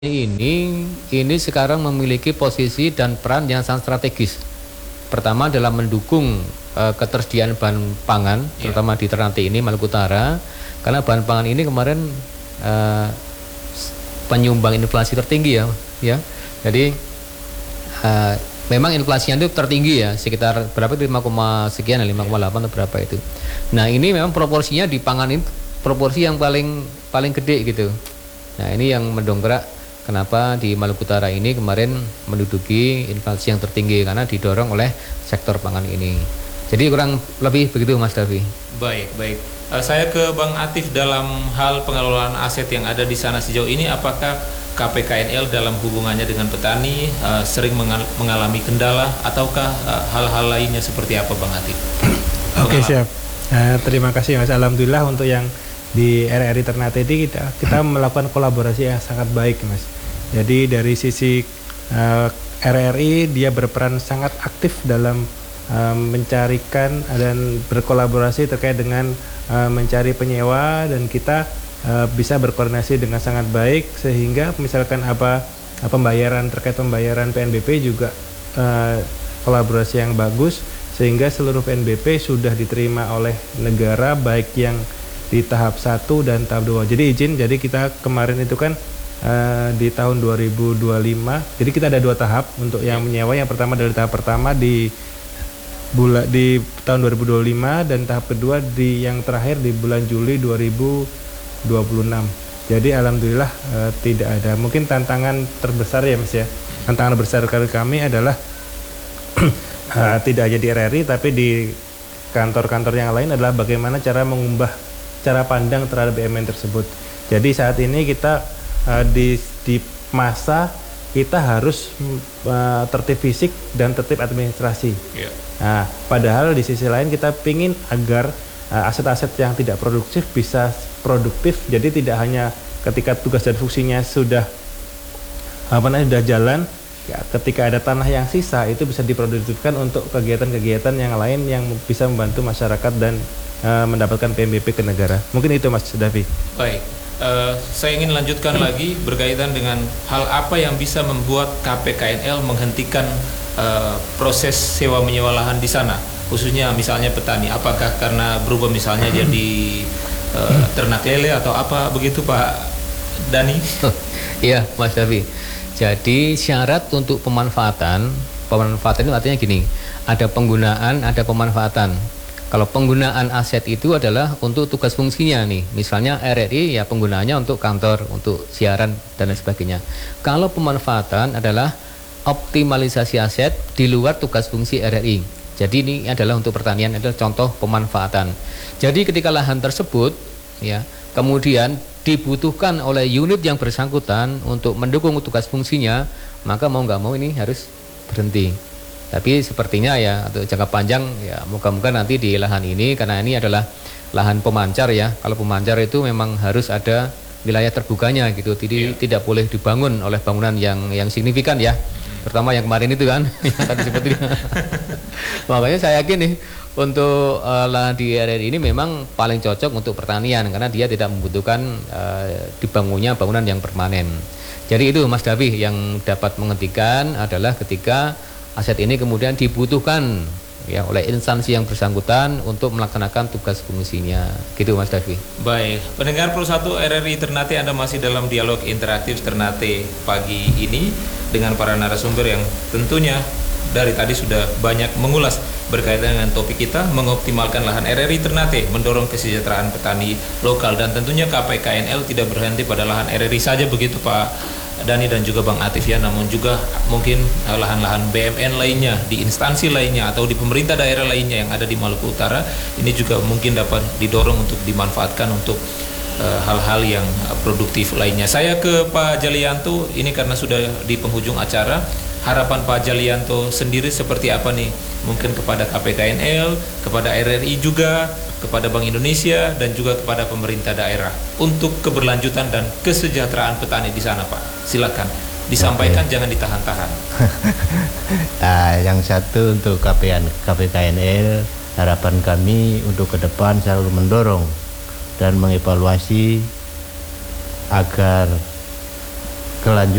ini sekarang memiliki posisi dan peran yang sangat strategis. Pertama dalam mendukung ketersediaan bahan pangan, terutama di Ternate ini, Maluku Utara, karena bahan pangan ini kemarin penyumbang inflasi tertinggi ya. Jadi memang inflasinya itu tertinggi ya, sekitar berapa itu 5, sekian, 5,8 atau berapa itu. Nah ini memang proporsinya di pangan ini proporsi yang paling gede gitu. Nah ini yang mendongkrak kenapa di Maluku Utara ini kemarin menduduki inflasi yang tertinggi, karena didorong oleh sektor pangan ini. Jadi kurang lebih begitu Mas Davi. Baik. Saya ke Bang Atif, dalam hal pengelolaan aset yang ada di sana sejauh ini, apakah KPKNL dalam hubungannya dengan petani sering mengalami kendala, ataukah hal-hal lainnya seperti apa Bang Atif? Oke, siap. Terima kasih Mas. Alhamdulillah untuk yang di RRI Ternate ini kita melakukan kolaborasi yang sangat baik Mas. Jadi dari sisi RRI dia berperan sangat aktif dalam mencarikan dan berkolaborasi terkait dengan mencari penyewa, dan kita bisa berkoordinasi dengan sangat baik, sehingga misalkan pembayaran terkait pembayaran PNBP juga kolaborasi yang bagus, sehingga seluruh PNBP sudah diterima oleh negara baik yang di tahap 1 dan tahap 2. Jadi kita kemarin itu kan di tahun 2025. Jadi kita ada 2 tahap untuk yang menyewa. Yang pertama dari tahap pertama di tahun 2025, dan tahap kedua yang terakhir di bulan Juli 2026. Jadi alhamdulillah tidak ada. Mungkin tantangan terbesar ya Mas ya. Tantangan terbesar kami adalah tidak hanya di RRI tapi di kantor-kantor yang lain adalah bagaimana cara mengubah cara pandang terhadap BUMN tersebut. Jadi saat ini kita di masa kita harus tertib fisik dan tertib administrasi. Nah, padahal di sisi lain kita ingin agar aset-aset yang tidak produktif bisa produktif. Jadi tidak hanya ketika tugas dan fungsinya sudah sudah jalan, ya, ketika ada tanah yang sisa itu bisa diproduktifkan untuk kegiatan-kegiatan yang lain yang bisa membantu masyarakat dan mendapatkan PNBP ke negara. Mungkin itu Mas Davi. Baik, saya ingin lanjutkan lagi berkaitan dengan hal apa yang bisa membuat KPKNL menghentikan proses sewa menyewa lahan di sana, khususnya misalnya petani. Apakah karena berubah misalnya jadi ternak lele atau apa begitu Pak Dani? Iya Mas Davi. Jadi syarat untuk pemanfaatan itu artinya gini, ada penggunaan, ada pemanfaatan. Kalau penggunaan aset itu adalah untuk tugas fungsinya nih, misalnya RRI ya penggunaannya untuk kantor, untuk siaran dan lain sebagainya. Kalau pemanfaatan adalah optimalisasi aset di luar tugas fungsi RRI. Jadi ini adalah untuk pertanian, adalah contoh pemanfaatan. Jadi ketika lahan tersebut ya kemudian dibutuhkan oleh unit yang bersangkutan untuk mendukung tugas fungsinya, maka mau nggak mau ini harus berhenti. Tapi sepertinya ya untuk jangka panjang ya moga-moga nanti di lahan ini, karena ini adalah lahan pemancar ya. Kalau pemancar itu memang harus ada wilayah terbukanya gitu. Jadi tidak boleh dibangun oleh bangunan yang signifikan ya. Terutama yang kemarin itu kan tadi seperti itu. Makanya saya yakin nih untuk lahan di RRI ini memang paling cocok untuk pertanian, karena dia tidak membutuhkan dibangunnya bangunan yang permanen. Jadi itu Mas Davi, yang dapat menghentikan adalah ketika aset ini kemudian dibutuhkan ya oleh instansi yang bersangkutan untuk melaksanakan tugas fungsinya. Gitu Mas Davi. Baik, pendengar Pro 1 RRI Ternate, Anda masih dalam dialog interaktif Ternate pagi ini dengan para narasumber yang tentunya dari tadi sudah banyak mengulas berkaitan dengan topik kita, mengoptimalkan lahan RRI Ternate, mendorong kesejahteraan petani lokal, dan tentunya KPKNL tidak berhenti pada lahan RRI saja begitu Pak Dani dan juga Bang Atif ya, namun juga mungkin lahan-lahan BUMN lainnya di instansi lainnya atau di pemerintah daerah lainnya yang ada di Maluku Utara ini juga mungkin dapat didorong untuk dimanfaatkan untuk hal-hal yang produktif lainnya. Saya ke Pak Jalianto ini karena sudah di penghujung acara. Harapan Pak Jalianto sendiri seperti apa nih? Mungkin kepada KPKNL, kepada RRI juga, kepada Bank Indonesia, dan juga kepada pemerintah daerah untuk keberlanjutan dan kesejahteraan petani di sana Pak. Silakan disampaikan. Jangan ditahan-tahan. Yang satu untuk KPKNL, harapan kami untuk ke depan selalu mendorong dan mengevaluasi agar kelanjutan